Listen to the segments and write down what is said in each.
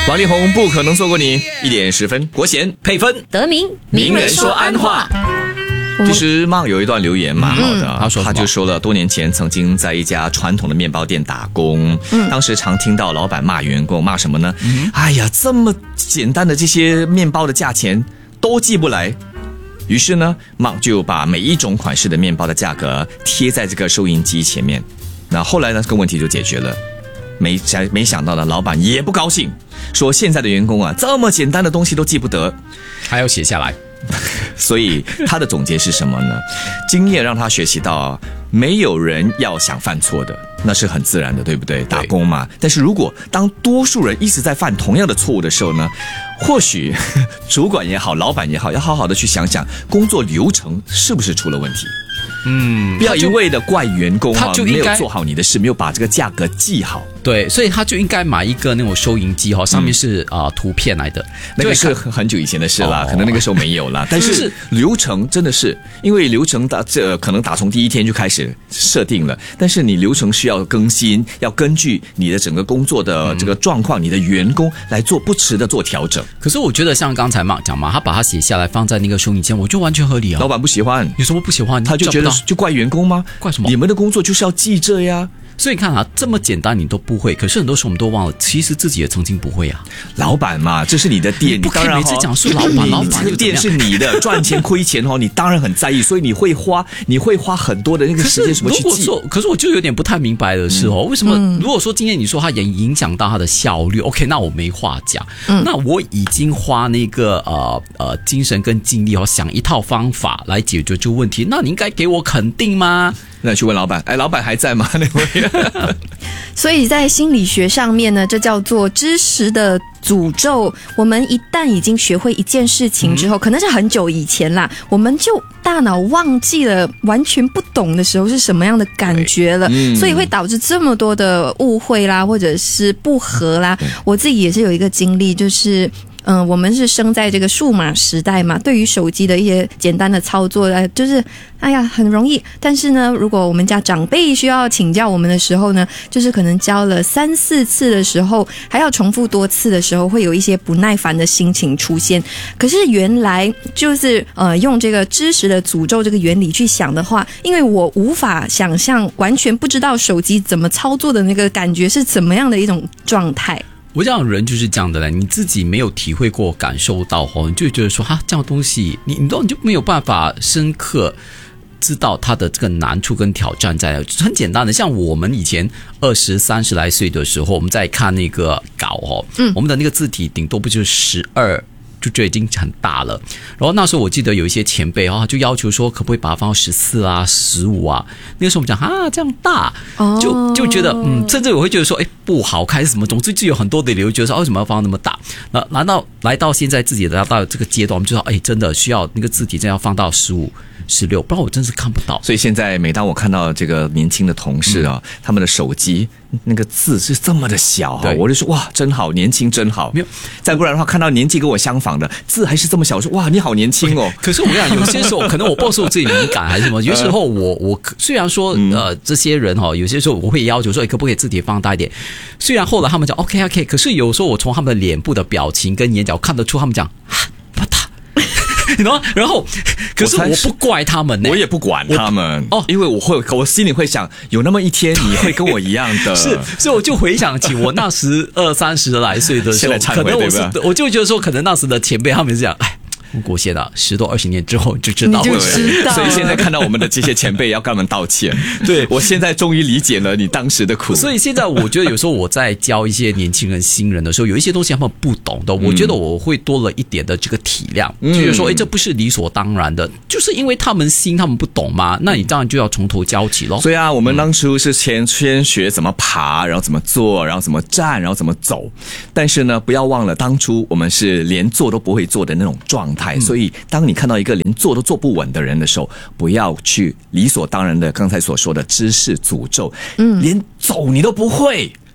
王力宏不可能错过你，1:10分，国贤配分， 得名名人说安话。其实 Mark 有一段留言蛮好的，他就说了，多年前曾经在一家传统的面包店打工，当时常听到老板骂员工，骂什么呢？哎呀，这么简单的这些面包的价钱都记不来。于是呢 Mark 就把每一种款式的面包的价格贴在这个收银机前面。那后来呢，这个问题就解决了。没想到呢，老板也不高兴，说现在的员工啊，这么简单的东西都记不得， 还要写下来。 所以他的总结是什么呢？经验让他学习到，没有人要想犯错的，那是很自然的，对不对？打工嘛。但是如果当多数人一直在犯同样的错误的时候呢，或许主管也好，老板也好，要好好的去想想工作流程是不是出了问题。不要一味的怪员工啊，没有做好你的事，没有把这个价格记好。 对，所以他就应该买一个那种收银机上面是图片来的， 那个是很久以前的事啦，可能那个时候没有啦。但是流程真的是，因为流程可能打从第一天就开始设定了，但是你流程需要更新，要根据你的整个工作的这个状况，你的员工来做不迟的做调整。 可是我觉得像刚才Mark讲嘛，他把它写下来放在那个收银间，我就完全合理啊。 老板不喜欢， 有什么不喜欢？ 他就觉得就怪员工吗？ 怪什么？ 你们的工作就是要记这呀。 所以你看啊，这么简单你都不会，可是很多时候我们都忘了，其实自己也曾经不会啊。 老板嘛，这是你的店， 你不可以每次讲述老板， 这个店是你的，赚钱亏钱你当然很在意，所以你会花很多的那个时间什么去记。 可是我就有点不太明白的是为什么如果说今天你说它也影响到它的效率 ，OK， 那我没话讲。那我已经花那个精神跟精力想一套方法来解决这个问题，那你应该给我肯定吗？ 那你去问老板，老板还在吗？那位。 所以在心理学上面呢，这叫做知识的诅咒。我们一旦已经学会一件事情之后，可能是很久以前啦，我们就大脑忘记了完全不懂的时候是什么样的感觉了，所以会导致这么多的误会啦，或者是不合啦。我自己也是有一个经历，就是我们是生在这个数码时代嘛，对于手机的一些简单的操作就是很容易。但是呢，如果我们家长辈需要请教我们的时候呢，就是可能教了3-4次的时候，还要重复多次的时候，会有一些不耐烦的心情出现。可是原来就是用这个知识的诅咒这个原理去想的话，因为我无法想象完全不知道手机怎么操作的那个感觉是怎么样的一种状态。 我讲人就是这样的嘞，你自己没有体会过、感受到你就觉得说这样的东西，你就没有办法深刻知道它的这个难处跟挑战在。很简单的，像我们以前20、30来岁的时候，我们在看那个稿我们的那个字体顶多不就是12。就觉得已经很大了，然后那时候我记得有一些前辈就要求说可不可以把它放到14啊、15啊。那个时候我们讲这样大，就觉得甚至我会觉得说不好看什么，总之就有很多的理由觉得说为什么要放那么大。那来到现在自己来到这个阶段，我们就说真的需要那个字体真的要放到15、16，不然我真是看不到。 所以现在每当我看到这个年轻的同事他们的手机那个字是这么的小我就说哇真好，年轻真好。没有，再不然的话看到年纪跟我相仿的字还是这么小，我说哇你好年轻哦。 可是我跟你讲，有些时候可能我不知道是我自己敏感还是什么，有些时候我虽然说这些人有些时候我会要求说可不可以字体放大一点，虽然后来他们讲 OK， 可是有时候我从他们的脸部的表情跟眼角看得出他们讲不大。然后可是我不怪他们我也不管他们因为我心里会想，有那么一天你会跟我一样的。 是，所以我就回想起我那时20、30来岁的时候， 可能我就觉得说，可能那时的前辈他们是这样国贤10多20年之后就知道了， 所以现在看到我们的这些前辈要跟他们道歉。对，我现在终于理解了你当时的苦。 所以现在我觉得有时候我在教一些年轻人、新人的时候，有一些东西他们不懂的，我觉得我会多了一点的这个体谅，就是说这不是理所当然的，就是因为他们不懂嘛，那你当然就要从头教起咯。 所以我们当初是先学怎么爬，然后怎么坐，然后怎么站，然后怎么走。但是呢，不要忘了当初我们是连做都不会做的那种状态。所以当你看到一个连坐都坐不稳的人的时候，不要去理所当然的刚才所说的知识诅咒，连走你都不会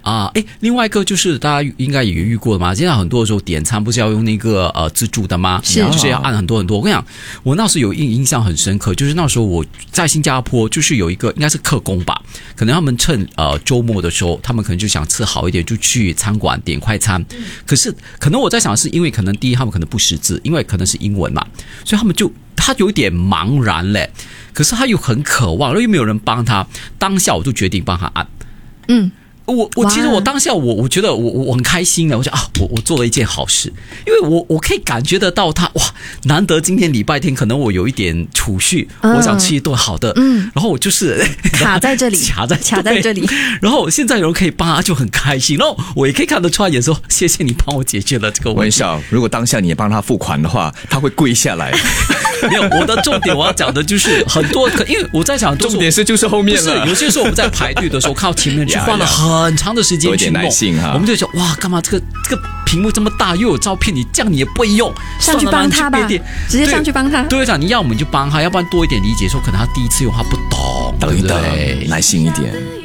另外一个就是大家应该也遇过的嘛，现在很多的时候点餐不是要用那个自助的吗？就是要按很多很多。我跟你讲，我那时候有印象很深刻，就是那时候我在新加坡，就是有一个应该是客工吧，可能他们趁周末的时候，他们可能就想吃好一点，就去餐馆点快餐。可是可能我在想是因为可能第一他们可能不识字，因为可能是英文嘛，所以他有点茫然嘞，可是他又很渴望，又没有人帮他，当下我就决定帮他按。我其实我当下我觉得我很开心的，我想我做了一件好事，因为我可以感觉得到他难得今天礼拜天可能我有一点储蓄，我想吃一顿好的，然后我就是卡在这里，卡在这里， 然后现在有人可以帮他就很开心，然后我也可以看得出来，也说谢谢你帮我解决了这个问题。 文少，如果当下你也帮他付款的话，他会跪下来。 没有，我的重点我要讲的就是很多，因为我在想， 重点就是后面了。 有些时候我们在排队的时候，看到前面去花了很长的时间去弄，我们就想哇，干嘛这个屏幕这么大，又有照片，你这样你也不会用， 上去帮他吧，直接上去帮他。 对，你要我们就帮他，要不然多一点理解，说可能他第一次用他不懂， 等一等，耐心一点。